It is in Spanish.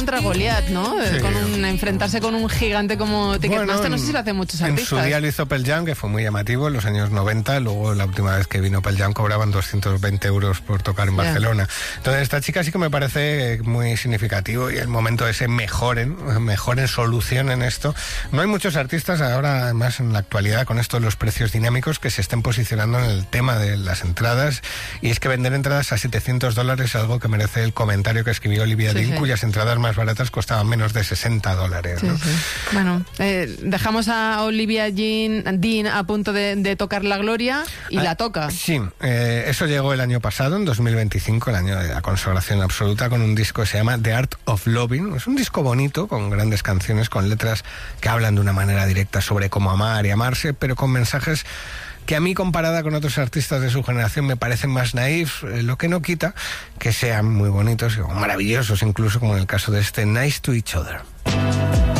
contra Goliat, ¿no? Sí. Enfrentarse con un gigante como Ticketmaster, no sé si lo hacen muchos artistas. En su día lo hizo Pearl Jam, que fue muy llamativo en los años 90. Luego, la última vez que vino Pearl Jam, cobraban 220 euros por tocar en Barcelona. Entonces, esta chica sí que me parece muy significativo, y el momento ese mejoren, solucionen esto. No hay muchos artistas ahora, además, en la actualidad, con esto de los precios dinámicos, que se estén posicionando en el tema de las entradas. Y es que vender entradas a $700 es algo que merece el comentario que escribió Olivia Dean, cuyas entradas más baratas costaban menos de $60, ¿no? Bueno, dejamos a Olivia Dean a punto de tocar la gloria, y la toca. Sí, eso llegó el año pasado, en 2025, el año de la consagración absoluta, con un disco que se llama The Art of Loving. Es un disco bonito, con grandes canciones, con letras que hablan de una manera directa sobre cómo amar y amarse, pero con mensajes que a mí, comparada con otros artistas de su generación, me parecen más naif, lo que no quita que sean muy bonitos o maravillosos, incluso como en el caso de este Nice to Each Other.